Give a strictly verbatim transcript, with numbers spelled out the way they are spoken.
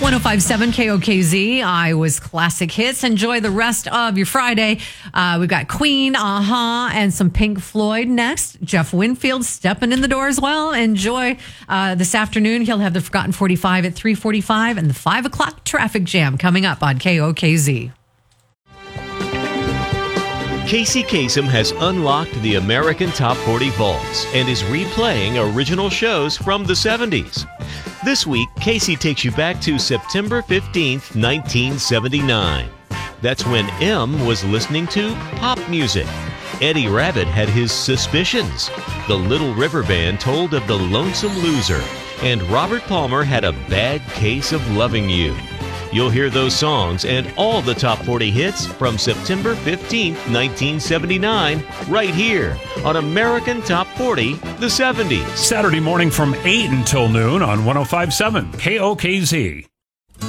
one oh five point seven K O K Z, Iowa's Classic Hits. Enjoy the rest of your Friday. Uh, we've got Queen, Aha, and some Pink Floyd next. Jeff Winfield stepping in the door as well. Enjoy uh, this afternoon. He'll have the Forgotten forty-five at three forty-five and the five o'clock traffic jam coming up on K O K Z. Casey Kasem has unlocked the American Top forty vaults and is replaying original shows from the seventies. This week, Casey takes you back to September fifteenth, nineteen seventy-nine. That's when M was listening to pop music. Eddie Rabbitt had his suspicions. The Little River Band told of the Lonesome Loser. And Robert Palmer had a bad case of loving you. You'll hear those songs and all the top forty hits from September fifteenth, nineteen seventy-nine, right here on American Top forty, the seventies. Saturday morning from eight until noon on one oh five point seven K O K Z.